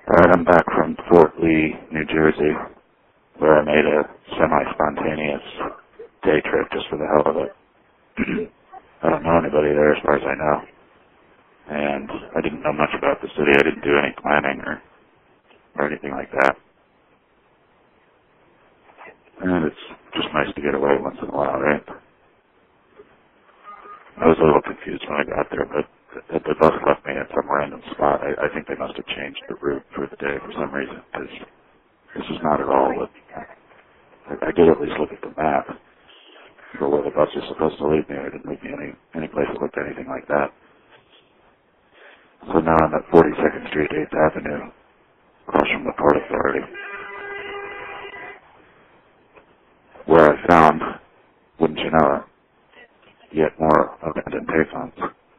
Alright, I'm back from Fort Lee, New Jersey, where I made a semi-spontaneous day trip just for the hell of it. I don't know anybody there as far as I know, and I didn't know much about the city. I didn't do any planning or anything like that. And it's just nice to get away once in a while, right? I was a little confused when I got there, but the bus left me at some random spot. I think they must have changed the route for the day for some reason, because this is not at all what... I did at least look at the map for where the bus was supposed to lead me. It didn't lead me any place that looked anything like that. So now I'm at 42nd Street, 8th Avenue, across from the Port Authority, where I found, wouldn't you know it, yet more abandoned payphones.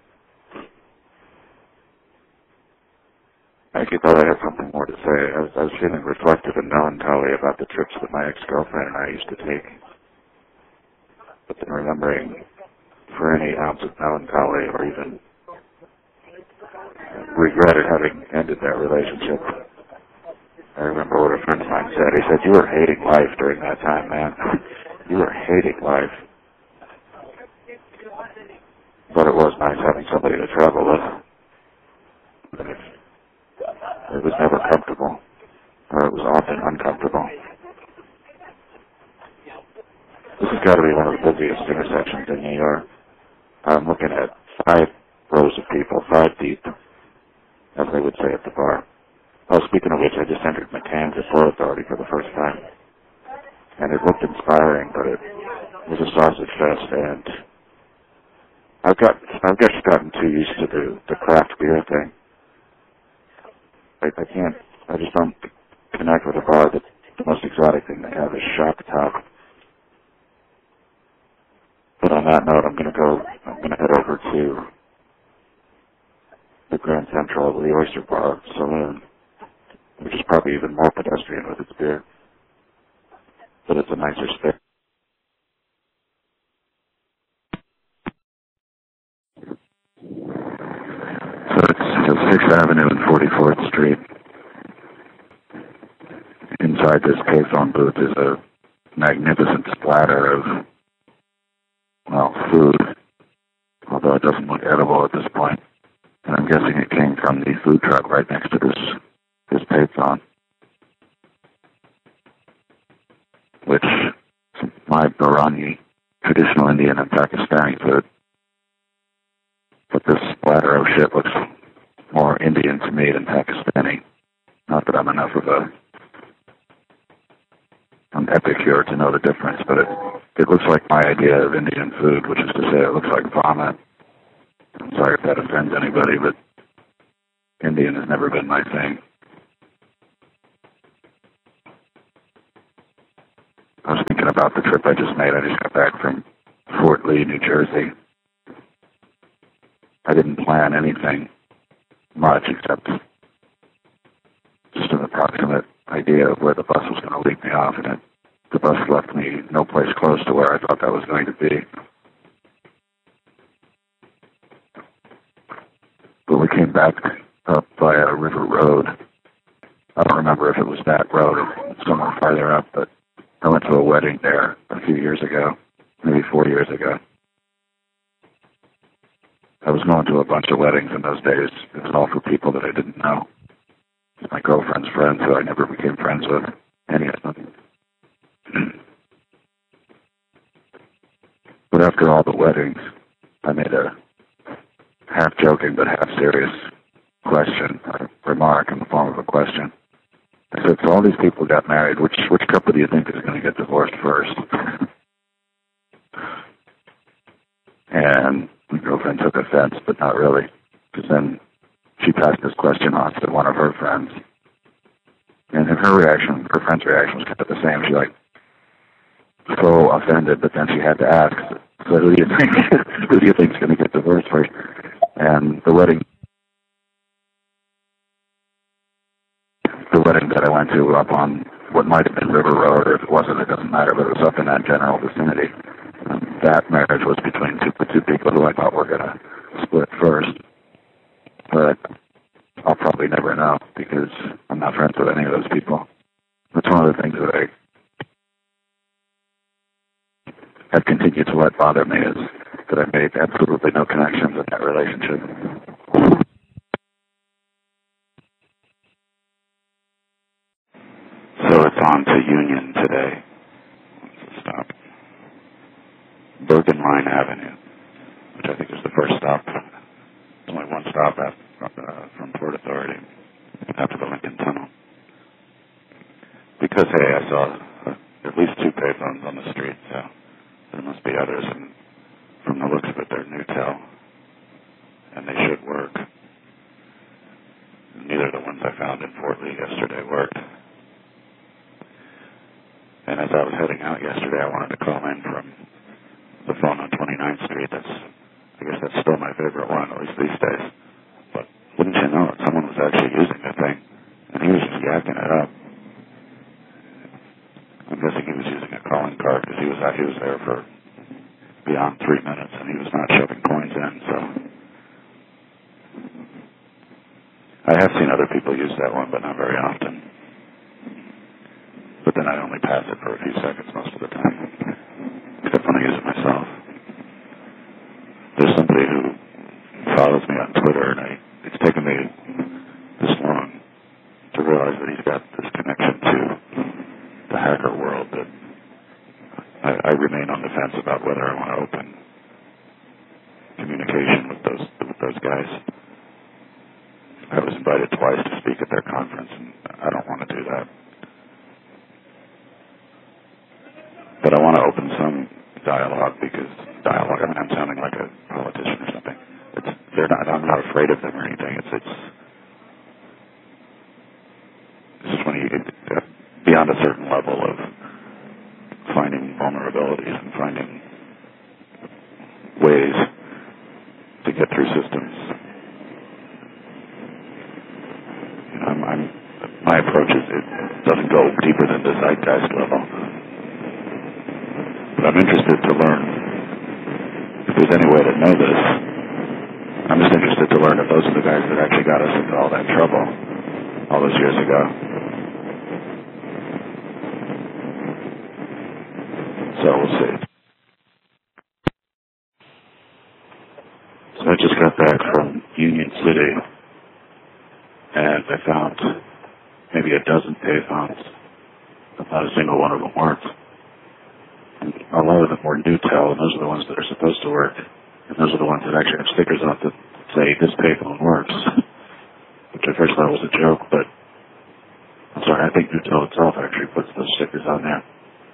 I thought I had something more to say. I was feeling reflective and melancholy about the trips that my ex-girlfriend and I used to take. But then remembering for any ounce of melancholy or even regret at having ended that relationship, I remember what a friend of mine said. He said, "You were hating life during that time, man. You were hating life." But it was nice having somebody to travel with. It was never comfortable, or it was often uncomfortable. This has got to be one of the busiest intersections in New York. I'm looking at 5 rows of people, 5 deep, as they would say at the bar. Oh, speaking of which, I just entered McCann's at Port Authority for the first time. And it looked inspiring, but it was a sausage fest, and I've just gotten too used to the craft beer thing. I just don't connect with a bar that the most exotic thing they have is Shock Top. But on that note, I'm gonna head over to the Grand Central, the Oyster Bar Saloon, which is probably even more pedestrian with its beer. But it's a nicer space. So it's 6th Avenue and 44th Street. Inside this payphone booth is a magnificent splatter of, well, food, although it doesn't look edible at this point. And I'm guessing it came from the food truck right next to this payphone, which is my biryani, traditional Indian and Pakistani food. But this splatter of shit looks more Indian to me than Pakistani. Not that I'm enough of an epicure to know the difference, but it looks like my idea of Indian food, which is to say it looks like vomit. I'm sorry if that offends anybody, but Indian has never been my thing. I was thinking about the trip I just made. I just got back from Fort Lee, New Jersey. I didn't plan anything much except just an approximate idea of where the bus was going to lead me off, and the bus left me no place close to where I thought that was going to be. But we came back up via River Road. I don't remember if it was that road or somewhere farther up, but I went to a wedding there a few years ago, maybe 4 years ago. I was going to a bunch of weddings in those days. It was all for people that I didn't know. My girlfriend's friends who I never became friends with, any of them. But after all the weddings, I made a half-joking but half-serious question, a remark in the form of a question. I said, so all these people got married, which couple do you think is going to get divorced first? And my girlfriend took offense, but not really, because then she passed this question on to one of her friends. And her friend's reaction was kind of the same. She so offended, but then she had to ask, so who do you think is going to get divorced first? And the wedding that I went to up on what might have been River Road, or if it wasn't, it doesn't matter, but it was up in that general vicinity. That marriage was between two people who I thought were going to split first. But I'll probably never know, because I'm not friends with any of those people. That's one of the things that I have continued to let bother me is that I made absolutely no connections in that relationship. So it's on to Union today. Stop. Bergen Line Avenue, which I think is the first stop. There's only one stop from Port Authority after the Lincoln Tunnel. Because, hey, I saw at least 2 payphones on the street, so there must be others, and from the looks of it, they're Newtel, and they should work. Neither of the ones I found in Fort Lee yesterday worked. And as I was heading out yesterday, I wanted to call in from the phone on 29th Street. I guess that's still my favorite one, at least these days. But wouldn't you know it, someone was actually using the thing, and he was just yakking it up. I'm guessing he was using a calling card because he was there for beyond 3 minutes, and he was not shoving coins in, so. I have seen other people use that one, but not very often. But then I only pass it for a few seconds most of the time, except when I use it myself. There's somebody who follows me on Twitter, and it's taken me this long to realize that he's got this connection to the hacker world that I remain on the fence about whether I want to open communication with those guys. I was invited twice to speak at their conference, and I don't want to do that. But I want to open some dialogue because I'm sounding like a politician or something. I'm not afraid of them or anything. It's just when you get beyond a certain level of finding vulnerabilities and finding ways to get through systems. My approach it doesn't go deeper than the zeitgeist level. But I'm interested to learn if there's any way to know this. I'm just interested to learn if those are the guys that actually got us into all that trouble all those years ago. So we'll see. So I just got back from Union City, and I found maybe a dozen payphones, but not a single one of them worked. And a lot of them were Newtel, and those are the ones that are supposed to work. And those are the ones that actually have stickers on that say, this payphone works. Which I first thought was a joke, but I'm sorry, I think Newtel itself actually puts those stickers on there.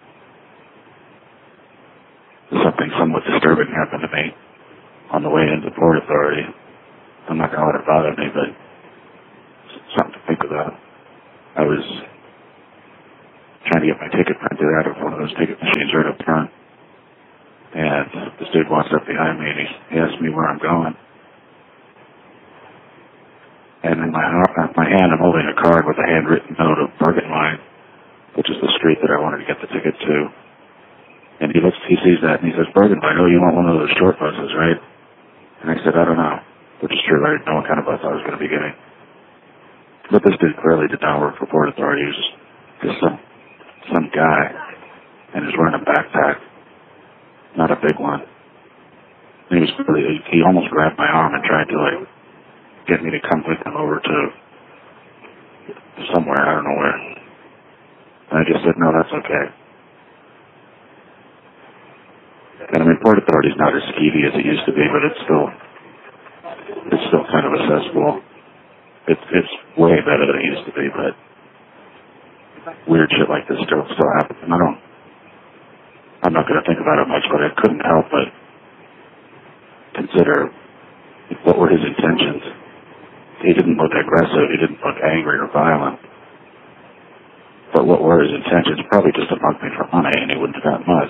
Something somewhat disturbing happened to me on the way into Port Authority. I'm not going to let it bother me, but it's something to think about. I was trying to get my ticket printed out of one of those ticket machines right up front. And this dude walks up behind me and he asked me where I'm going. And in my hand I'm holding a card with a handwritten note of Bergen Line, which is the street that I wanted to get the ticket to. And he sees that and he says, Bergen Line, oh, you want one of those short buses, right? And I said, I don't know. Which is true, I didn't know what kind of bus I was going to be getting. But this dude clearly did not work for Port Authority. He was just some guy, and he was wearing a backpack, not a big one. And he almost grabbed my arm and tried to get me to come with him over to somewhere, I don't know where. And I just said, no, that's okay. And I mean, Port Authority's not as skeevy as it used to be, but it's still kind of a cesspool. It's way better than it used to be, but weird shit like this still happens. And I'm not going to think about it much, but I couldn't help but consider what were his intentions. He didn't look aggressive. He didn't look angry or violent. But what were his intentions? Probably just to mug me for money, and he wouldn't have got much.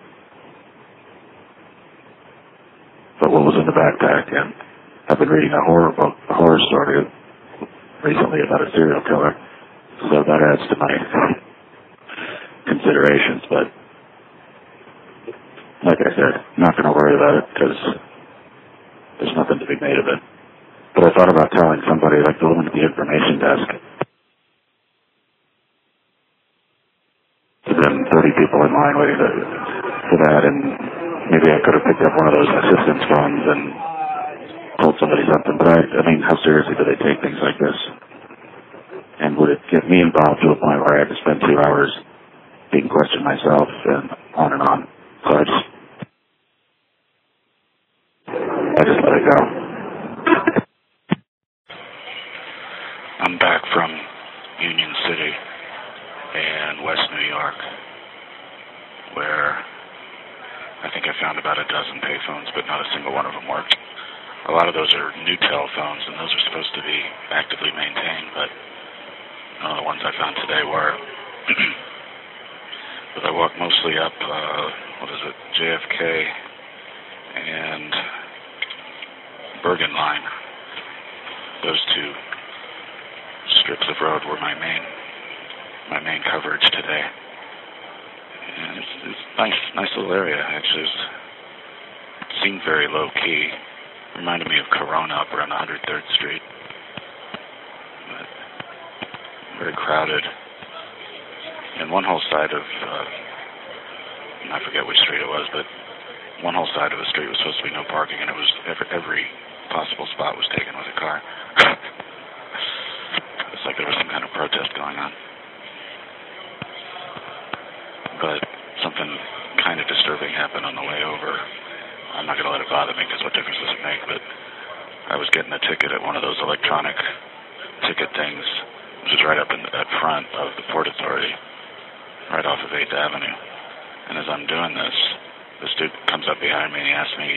But what was in the backpack? And I've been reading a horror book, a horror story recently about a serial killer, so that adds to my considerations, but like I said, I'm not going to worry about it because there's nothing to be made of it. But I thought about telling somebody, like the woman at the information desk, in line waiting for that, and maybe I could have picked up one of those assistance phones and told somebody something. But I mean, how seriously do they take things like this? And would it get me involved to a point where I had to spend 2 hours being questioned myself and on and on? So I just let it go. I'm back from Union City in West New York, where I think I found about a dozen payphones, but not a single one of them worked. A lot of those are Newtel phones, and those are supposed to be actively maintained, but none of the ones I found today were. But I walked mostly up, JFK and Bergen Line. Those two strips of road were my main coverage today. And it's nice little area, actually. It seemed very low key. Reminded me of Corona up around 103rd Street. But very crowded. And one whole side of, I forget which street it was, but one whole side of the street was supposed to be no parking, and it was every possible spot was taken with a car. It's like there was some kind of protest going on. But something kind of disturbing happened on the way over. I'm not going to let it bother me, because what difference does it make? But I was getting a ticket at one of those electronic ticket things, which is right up at front of the Port Authority, right off of 8th Avenue. And as I'm doing this dude comes up behind me and he asks me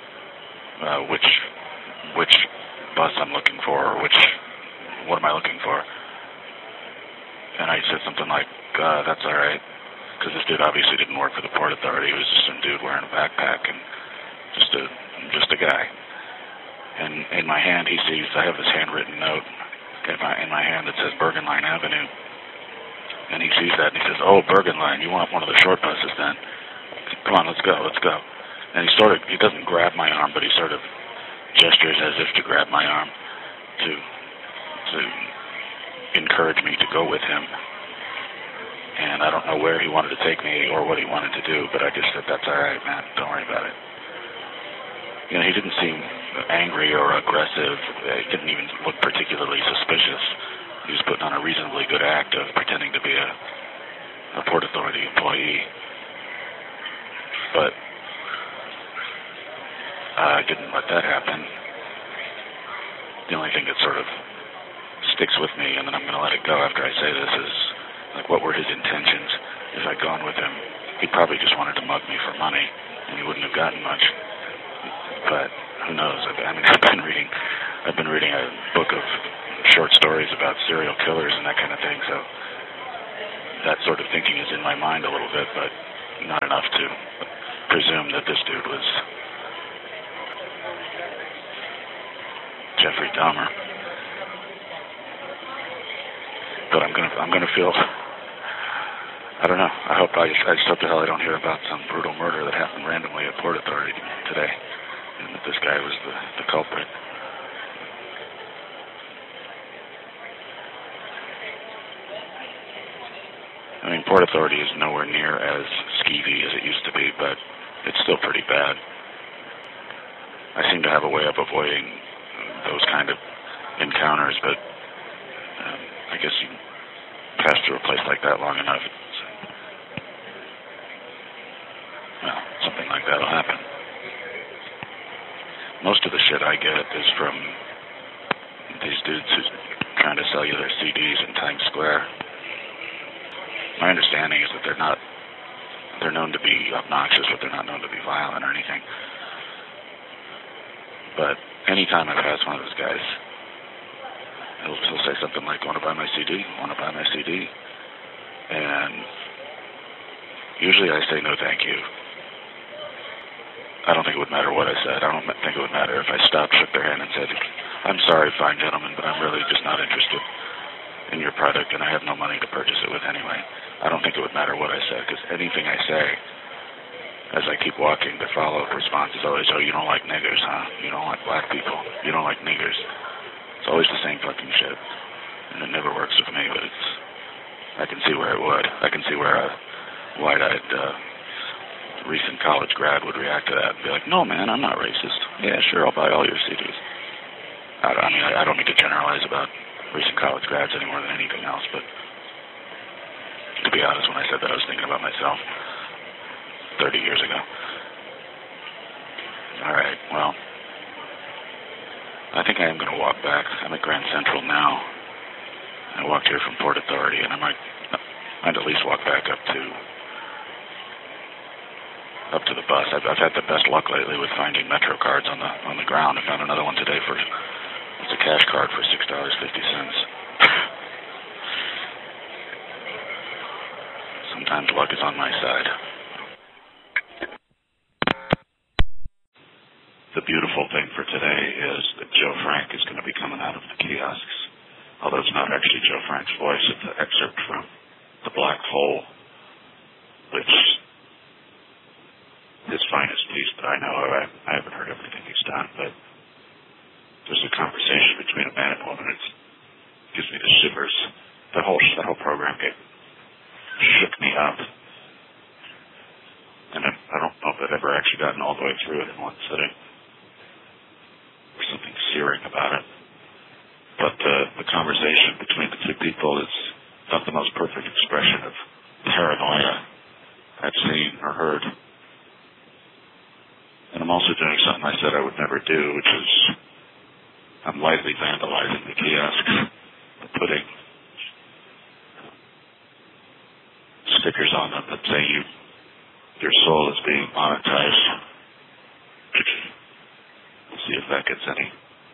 which bus I'm looking for, or what am I looking for? And I said something like, that's all right, because this dude obviously didn't work for the Port Authority. He was just some dude wearing a backpack and just a guy. And in my hand, he sees I have this handwritten note in my hand that says Bergen Line Avenue. And he sees that and he says, "Oh, Bergen Line, you want one of the short buses then? Come on, let's go." And he doesn't grab my arm, but he sort of gestures as if to grab my arm to encourage me to go with him. And I don't know where he wanted to take me or what he wanted to do, but I just said, "That's all right, man. Don't worry about it." You know, he didn't seem angry or aggressive. He didn't even look particularly suspicious. He was putting on a reasonably good act of pretending to be a Port Authority employee. But I didn't let that happen. The only thing that sort of sticks with me, and then I'm going to let it go after I say this, is like, what were his intentions if I'd gone with him? He probably just wanted to mug me for money, and he wouldn't have gotten much. But who knows? I've been reading a book of short stories about serial killers and that kind of thing, so that sort of thinking is in my mind a little bit, but not enough to presume that this dude was Jeffrey Dahmer. But I'm gonna feel, I don't know. I just hope to hell I don't hear about some brutal murder that happened randomly at Port Authority today, and that this guy was the culprit. I mean, Port Authority is nowhere near as skeevy as it used to be, but it's still pretty bad. I seem to have a way of avoiding those kind of encounters, but I guess you pass through a place like that long enough, something like that will happen. Most of the shit I get is from these dudes who's trying to sell you their CDs in Times Square. My understanding is that they're known to be obnoxious, but they're not known to be violent or anything. But anytime I pass one of those guys, he'll say something like, "Want to buy my CD? Want to buy my CD?" And usually I say, "No, thank you." I don't think it would matter what I said. I don't think it would matter if I stopped, shook their hand, and said, "I'm sorry, fine gentlemen, but I'm really just not interested in your product, and I have no money to purchase it with anyway." I don't think it would matter what I said, because anything I say, as I keep walking, the follow-up response is always, "Oh, you don't like niggers, huh? You don't like black people. You don't like niggers." It's always the same fucking shit, and it never works with me, but I can see where it would. I can see where wide-eyed recent college grad would react to that and be like, no, man, I'm not racist. Yeah, sure, I'll buy all your CDs. I don't mean to generalize about recent college grads any more than anything else, but to be honest, when I said that, I was thinking about myself 30 years ago. All right, well, I think I am going to walk back. I'm at Grand Central now. I walked here from Port Authority, and I might at least walk back up to the bus. I've had the best luck lately with finding Metro cards on the ground. I found another one today for it's a cash card for $6.50. Sometimes luck is on my side. The beautiful thing for today is that Joe Frank is going to be coming out of the kiosks. Although it's not actually Joe Frank's voice, it's an excerpt from The Black Hole, which his finest piece that I know of. I haven't heard everything he's done, but there's a conversation between a man and a woman. It gives me the shivers. The whole program shook me up. And I don't know if I've ever actually gotten all the way through it in one sitting. There's something searing about it. But the conversation between the two people is not the most perfect expression of paranoia I've seen or heard. And I'm also doing something I said I would never do, which is I'm lightly vandalizing the kiosks, putting stickers on them that say your soul is being monetized. We'll see if that gets any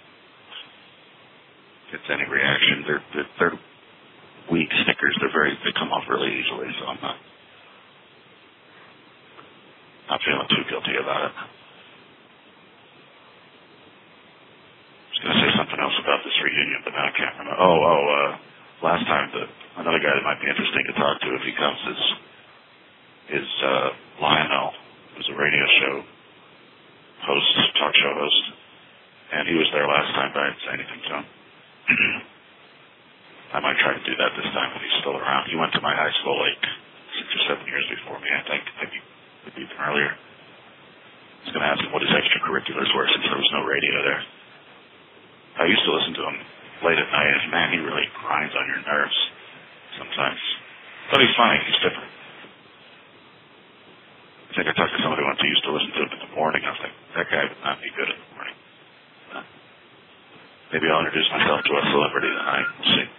reaction. They're weak stickers. They come off really easily, so I'm not feeling too guilty about it. I was going to say something else about this reunion, but now I can't remember. Last time another guy that might be interesting to talk to if he comes is Lionel, who's a radio show host, talk show host, and he was there last time, but I didn't say anything to him. I might try to do that this time if he's still around. He went to my high school like 6 or 7 years before me, I think, maybe even earlier. I was going to ask him what his extracurriculars were since there was no radio there. I used to listen to him late at night, and man, he really grinds on your nerves sometimes. But he's funny, he's different. I think I talked to somebody once who used to listen to him in the morning. I was like, that guy would not be good in the morning. Maybe I'll introduce myself to a celebrity tonight. We'll see.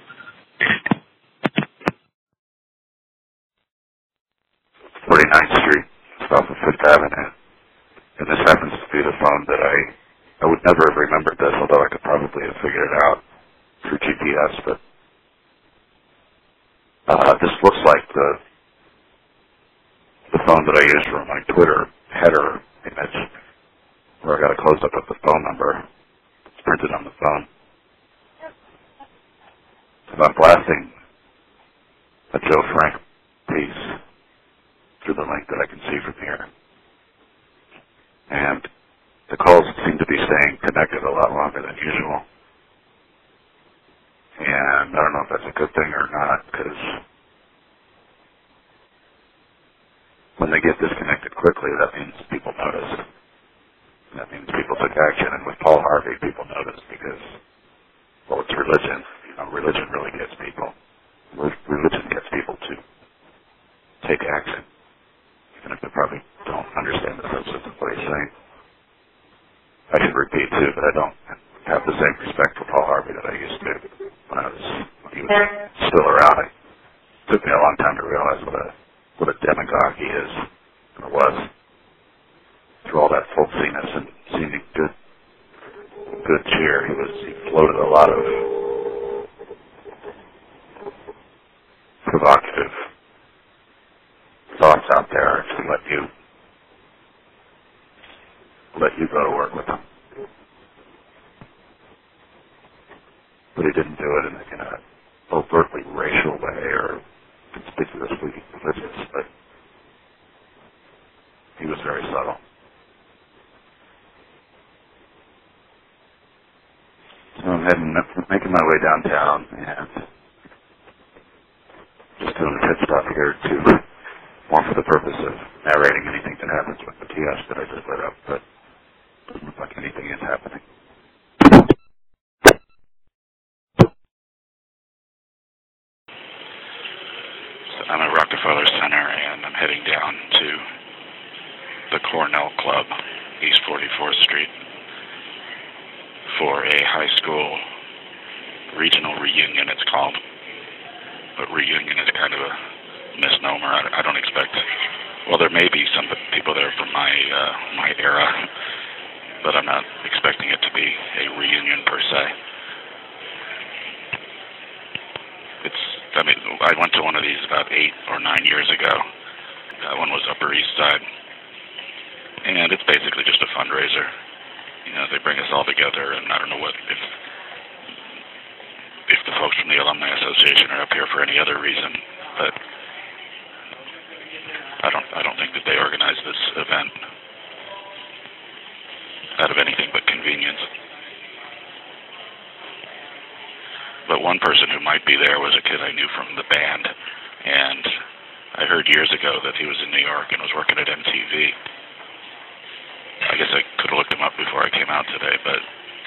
49th Street, south of Fifth Avenue. And this happens to be the phone that I would never have remembered this, although I could probably have figured it out through GPS, but this looks like the phone that I used for my Twitter header image, where I got a close-up of the phone number. It's printed on the phone. And I'm blasting a Joe Frank piece through the link that I can see from here. And the calls seem to be staying connected a lot longer than usual. And I don't know if that's a good thing or not, because when they get disconnected quickly, that means people noticed. That means people took action. And with Paul Harvey, people noticed because, well, it's religion. You know, religion really gets people. Religion gets people to take action, even if they probably don't understand the substance of what he's saying. I should repeat, too, that I don't have the same respect for Paul Harvey that I used to when he was still around. It took me a long time to realize what a demagogue he is, or was. Through all that folksiness and seeming good cheer, he floated a lot of provocative thoughts out there to let you go to work with them. But he didn't do it in an overtly racial way or conspicuously religious, but he was very subtle. So I'm making my way downtown and just doing a pit stop here to walk for the the purpose of narrating anything that happens with the TS that I just lit up, but it doesn't look like anything is happening. So I'm at Rockefeller Center, and I'm heading down to the Cornell Club, East 44th Street, for a high school regional reunion, it's called. But reunion is kind of a misnomer. I don't expect... Well, there may be some people there from my era, but I'm not expecting it to be a reunion per se. I went to one of these about 8 or 9 years ago. That one was Upper East Side. And it's basically just a fundraiser. You know, they bring us all together, and I don't know if the folks from the Alumni Association are up here for any other reason, but I don't think that they organized this event out of anything but convenience. But one person who might be there was a kid I knew from the band, and I heard years ago that he was in New York and was working at MTV. I guess I could have looked him up before I came out today, but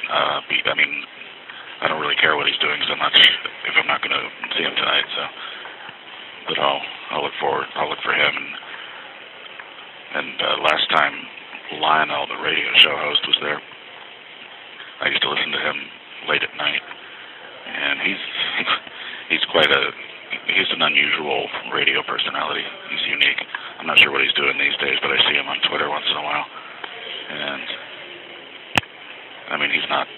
I don't really care what he's doing so much if I'm not going to see him tonight. So, but I'll look for him. And last time Lionel, the radio show host, was there, I used to listen to him late at night, and he's an unusual radio personality. He's unique. I'm not sure what he's doing these days, but I see him on Twitter once in a while. And I mean, he's not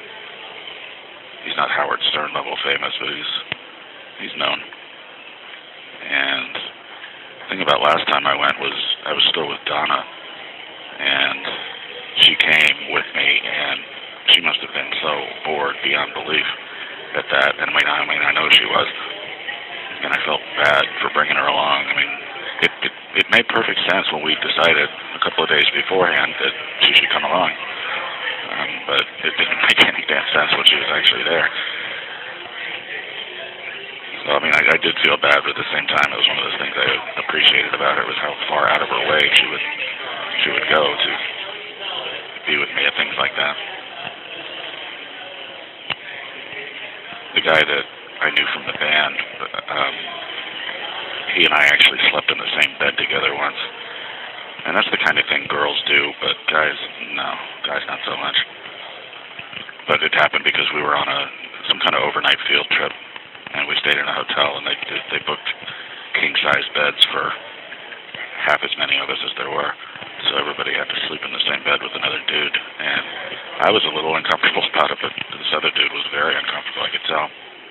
Howard Stern level famous, but he's known. And the thing about last time I went was I was still with Donna, and she came with me, and she must have been so bored beyond belief at that. And I know she was, and I felt bad for bringing her along. I mean, it made perfect sense when we decided a couple of days beforehand that she should come along. But it didn't make any damn sense when she was actually there. So, I mean, I did feel bad, but at the same time, it was one of those things I appreciated about her was how far out of her way she would go to be with me at things like that. The guy that I knew from the band, he and I actually slept in the same bed together once. And that's the kind of thing girls do, but guys, no. Guys, not so much. But it happened because we were on some kind of overnight field trip, and we stayed in a hotel, and they booked king-size beds for half as many of us as there were. So everybody had to sleep in the same bed with another dude. And I was a little uncomfortable about it, but this other dude was very uncomfortable, I could tell.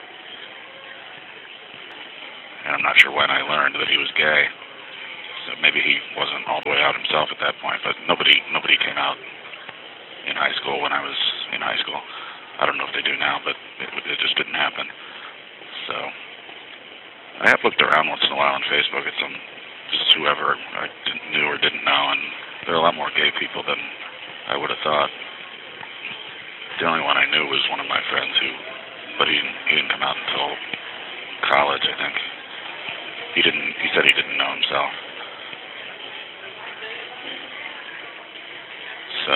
And I'm not sure when I learned that he was gay. So maybe he wasn't all the way out himself at that point, but nobody came out in high school when I was in high school. I don't know if they do now, but it just didn't happen. So I have looked around once in a while on Facebook at just whoever I knew or didn't know, and there are a lot more gay people than I would have thought. The only one I knew was one of my friends but he didn't come out until college, I think. He said he didn't know himself. So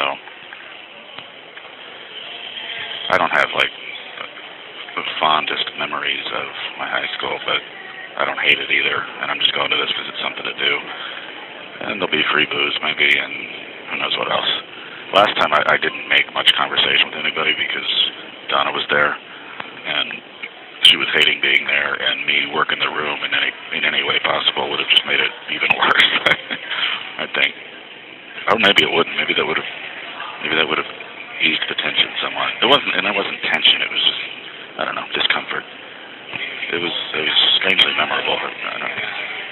I don't have the fondest memories of my high school, but I don't hate it either, and I'm just going to this because it's something to do. And there'll be free booze maybe, and who knows what else. Last time I didn't make much conversation with anybody because Donna was there, and she was hating being there, and me working the room in any way possible would have just made it even worse. I think. Or maybe it wouldn't. Maybe that would have eased the tension somewhat. It wasn't tension. It was just, I don't know, discomfort. It was strangely memorable. I don't know.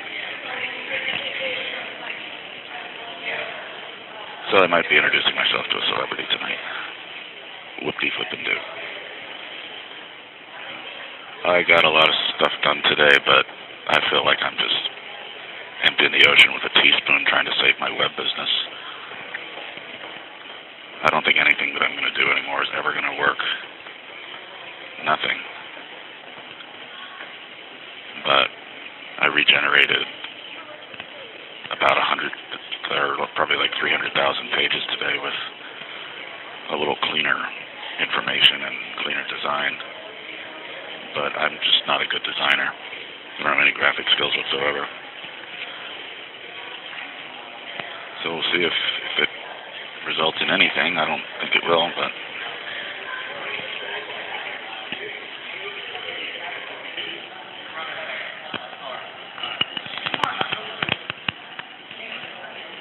So I might be introducing myself to a celebrity tonight. Whoop-de-flippin'-do. I got a lot of stuff done today, but I feel like I'm just emptying the ocean with a teaspoon trying to save my web business. I don't think anything that I'm going to do anymore is ever going to work. Nothing. But I regenerated about 100, or probably like 300,000 pages today with a little cleaner information and cleaner design. But I'm just not a good designer. I don't have any graphic skills whatsoever. So we'll see if it results in anything. I don't think it will, but